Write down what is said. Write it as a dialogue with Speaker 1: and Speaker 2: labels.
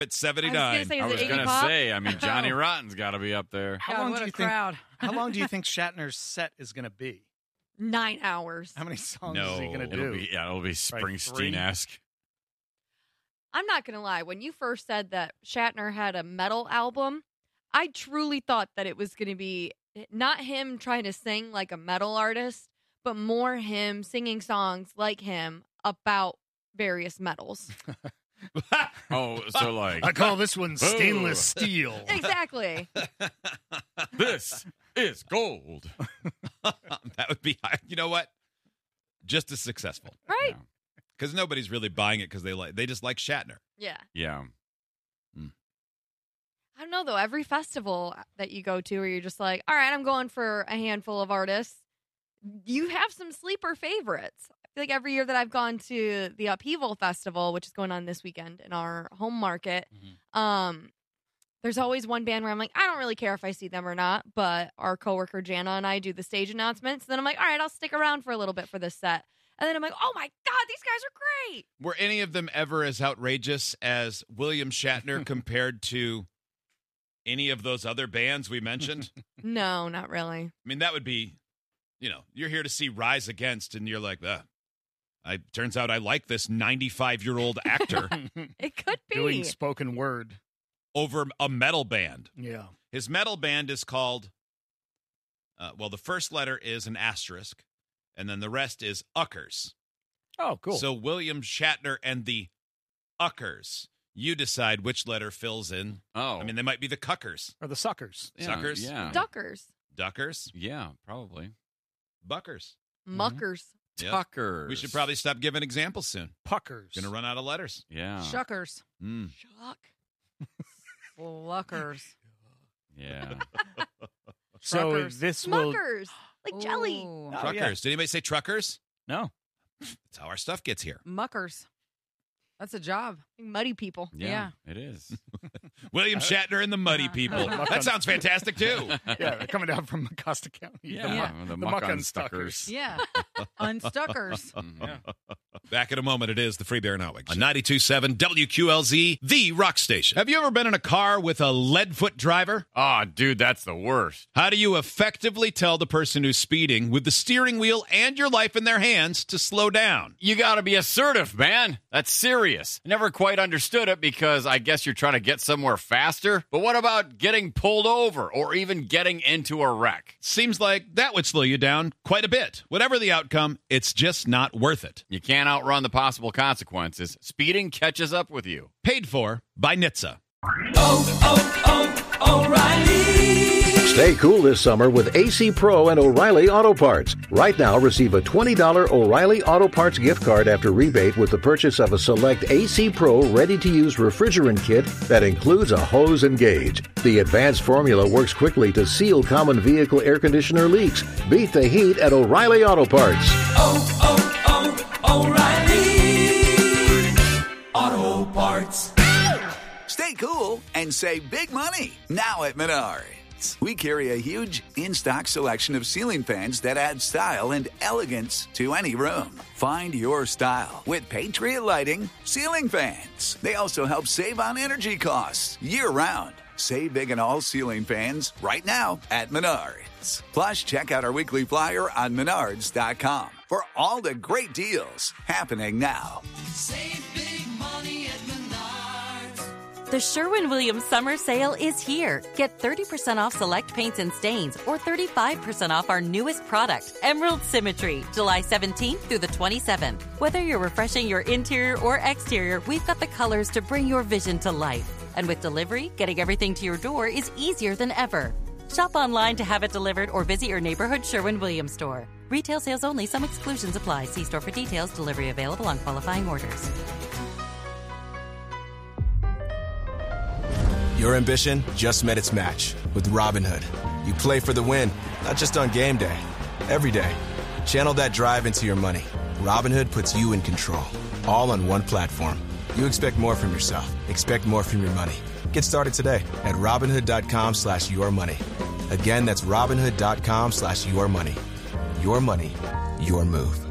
Speaker 1: at 79.
Speaker 2: I was
Speaker 3: I was
Speaker 2: going
Speaker 3: going to say, I mean, Johnny Rotten's got to be up there.
Speaker 4: How
Speaker 5: God,
Speaker 4: long
Speaker 5: what
Speaker 4: do
Speaker 5: a
Speaker 4: you
Speaker 5: crowd.
Speaker 4: How long do you think Shatner's set is going to be?
Speaker 2: 9 hours.
Speaker 4: How many songs
Speaker 1: No,
Speaker 4: is he going to do?
Speaker 3: It'll be Springsteen-esque.
Speaker 2: I'm not going to lie. When you first said that Shatner had a metal album, I truly thought that it was going to be not him trying to sing like a metal artist, but more him singing songs like him about various metals.
Speaker 3: Oh, so like,
Speaker 4: I call this one stainless steel.
Speaker 2: Exactly.
Speaker 3: this is gold.
Speaker 1: That would be, you know what? Just as successful.
Speaker 2: Right?
Speaker 1: Because nobody's really buying it because they just like Shatner.
Speaker 2: Yeah.
Speaker 3: Yeah.
Speaker 2: I don't know, though. Every festival that you go to where you're just like, all right, I'm going for a handful of artists, you have some sleeper favorites. I feel like every year that I've gone to the Upheaval Festival, which is going on this weekend in our home market, there's always one band where I'm like, I don't really care if I see them or not, but our coworker Jana and I do the stage announcements. Then I'm like, all right, I'll stick around for a little bit for this set. And then I'm like, oh my God, these guys are great.
Speaker 1: Were any of them ever as outrageous as William Shatner compared to any of those other bands we mentioned?
Speaker 2: No, not really.
Speaker 1: I mean, that would be, you're here to see Rise Against, and you're like, turns out I like this 95-year-old actor
Speaker 2: It could be.
Speaker 4: Doing spoken word.
Speaker 1: over a metal band.
Speaker 4: Yeah.
Speaker 1: His metal band is called, the first letter is an asterisk, and then the rest is Uckers.
Speaker 4: Oh, cool.
Speaker 1: So William Shatner and the Uckers. You decide which letter fills in.
Speaker 3: Oh.
Speaker 1: I mean, they might be the Cuckers.
Speaker 4: Or the suckers.
Speaker 3: Yeah,
Speaker 1: Suckers?
Speaker 3: Yeah.
Speaker 2: Duckers.
Speaker 1: Duckers?
Speaker 3: Yeah, probably.
Speaker 1: Buckers.
Speaker 2: Muckers.
Speaker 1: Yep.
Speaker 3: Tuckers.
Speaker 1: We should probably stop giving examples soon.
Speaker 4: Puckers.
Speaker 1: Going to run out of letters.
Speaker 3: Yeah.
Speaker 5: Shuckers.
Speaker 2: Shuck.
Speaker 5: Fluckers.
Speaker 3: Yeah.
Speaker 4: So
Speaker 5: Truckers.
Speaker 4: this will...
Speaker 2: Smuckers. Like jelly.
Speaker 5: Ooh.
Speaker 4: Oh,
Speaker 1: Truckers.
Speaker 4: yeah.
Speaker 1: Did anybody say truckers?
Speaker 4: No.
Speaker 1: That's how our stuff gets here.
Speaker 5: Muckers. That's a job.
Speaker 2: Muddy people.
Speaker 5: Yeah.
Speaker 3: It is.
Speaker 1: William Shatner and the Muddy People. That sounds fantastic, too.
Speaker 4: Yeah, they're coming down from Acosta County.
Speaker 3: Yeah. The muck unstuckers.
Speaker 5: Yeah. Unstuckers.
Speaker 3: Yeah.
Speaker 1: Back in a moment, it is the Free Bear and Outwig. On 92.7 WQLZ, the rock station. Have you ever been in a car with a lead-foot driver?
Speaker 3: Oh, dude, that's the worst.
Speaker 1: How do you effectively tell the person who's speeding with the steering wheel and your life in their hands to slow down?
Speaker 3: You got to be assertive, man. That's serious. I never quite understood it because I guess you're trying to get somewhere faster. But what about getting pulled over or even getting into a wreck?
Speaker 1: Seems like that would slow you down quite a bit. Whatever the outcome, it's just not worth it.
Speaker 3: You can't outrun the possible consequences. Speeding catches up with you.
Speaker 1: Paid for by NHTSA.
Speaker 6: Stay cool this summer with AC Pro and O'Reilly Auto Parts. Right now, receive a $20 O'Reilly Auto Parts gift card after rebate with the purchase of a select AC Pro ready-to-use refrigerant kit that includes a hose and gauge. The advanced formula works quickly to seal common vehicle air conditioner leaks. Beat the heat at O'Reilly Auto Parts.
Speaker 7: O'Reilly Auto Parts. Stay cool and save big money now at Menards. We carry a huge in-stock selection of ceiling fans that add style and elegance to any room. Find your style with Patriot Lighting ceiling fans. They also help save on energy costs year-round. Save big on all ceiling fans right now at Menards. Plus, check out our weekly flyer on Menards.com for all the great deals happening now.
Speaker 8: Save big money at Menards.
Speaker 9: The Sherwin-Williams Summer Sale is here. Get 30% off select paints and stains or 35% off our newest product, Emerald Symmetry, July 17th through the 27th. Whether you're refreshing your interior or exterior, we've got the colors to bring your vision to life. And with delivery, getting everything to your door is easier than ever. Shop online to have it delivered or visit your neighborhood Sherwin-Williams store. Retail sales only. Some exclusions apply. See store for details. Delivery available on qualifying orders.
Speaker 10: Your ambition just met its match with Robinhood. You play for the win, not just on game day. Every day. Channel that drive into your money. Robinhood puts you in control. All on one platform. You expect more from yourself. Expect more from your money. Get started today at Robinhood.com/yourmoney. Again, that's Robinhood.com/yourmoney. Your money, your move.